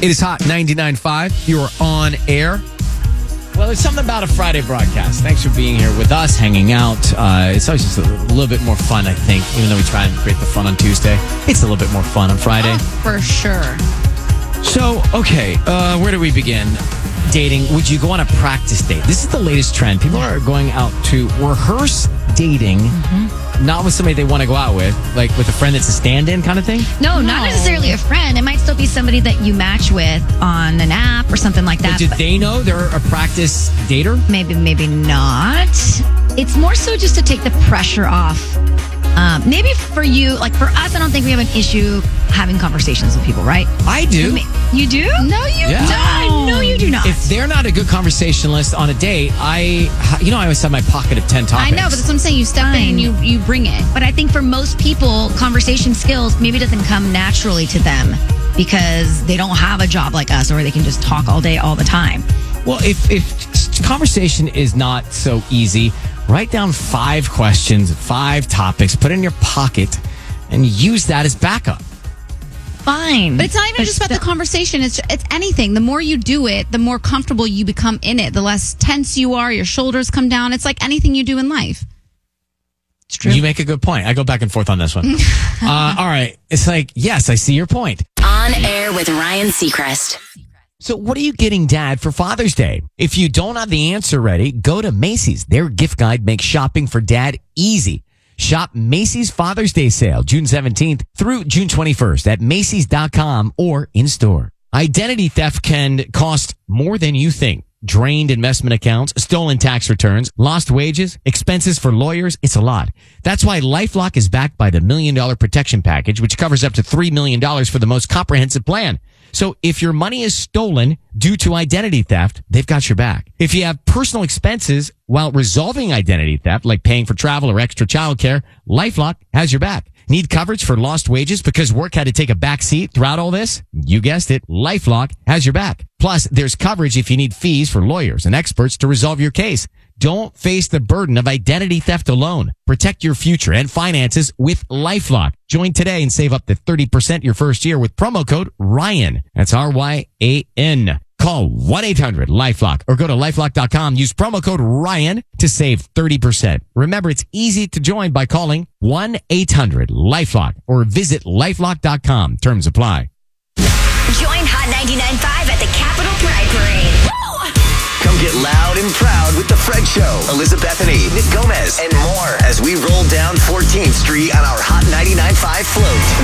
It is Hot 99.5. You are on air. Well, there's something about a Friday broadcast. Thanks for being here with us, hanging out. It's always just a little bit more fun, I think, even though we try and create the fun on Tuesday. It's a little bit more fun on Friday. For sure. So, okay, where do we begin? Dating. Would you go on a practice date? This is the latest trend. People are going out to rehearse dating, not with somebody they want to go out with, like with a friend that's a stand-in kind of thing. No, not necessarily a friend. It might still be somebody that you match with on an app or something like that. But do they know they're a practice dater? Maybe not. It's more so just to take the pressure off. Maybe for you, like for us, I don't think we have an issue having conversations with people, right? I do. You do? No, you don't. No, you do not. If they're not a good conversationalist on a date, I always have my pocket of 10 topics. I know, but that's what I'm saying. You step in and you bring it. But I think for most people, conversation skills maybe doesn't come naturally to them because they don't have a job like us or they can just talk all day, all the time. Well, if conversation is not so easy, write down 5 questions, 5 topics, put it in your pocket, and use that as backup. Fine. But it's not even just about the conversation. It's anything. The more you do it, the more comfortable you become in it. The less tense you are, your shoulders come down. It's like anything you do in life. It's true. You make a good point. I go back and forth on this one. All right. It's like, yes, I see your point. On air with Ryan Seacrest. So what are you getting, Dad, for Father's Day? If you don't have the answer ready, go to Macy's. Their gift guide makes shopping for Dad easy. Shop Macy's Father's Day sale, June 17th through June 21st at Macys.com or in-store. Identity theft can cost more than you think. Drained investment accounts, stolen tax returns, lost wages, expenses for lawyers. It's a lot. That's why LifeLock is backed by the $1 Million Protection Package, which covers up to $3 million for the most comprehensive plan. So if your money is stolen due to identity theft, they've got your back. If you have personal expenses while resolving identity theft, like paying for travel or extra childcare, LifeLock has your back. Need coverage for lost wages because work had to take a back seat throughout all this? You guessed it. LifeLock has your back. Plus, there's coverage if you need fees for lawyers and experts to resolve your case. Don't face the burden of identity theft alone. Protect your future and finances with LifeLock. Join today and save up to 30% your first year with promo code RYAN. That's RYAN. Call 1-800-LifeLock or go to LifeLock.com. Use promo code RYAN to save 30%. Remember, it's easy to join by calling 1-800-LifeLock or visit LifeLock.com. Terms apply. Join Hot 99.5 at the Capitol Pride Parade. Come get loud and proud with The Fred Show, Elizabeth Bethany, Nick Gomez, and more as we roll down 14th Street on our Hot 99.5 float.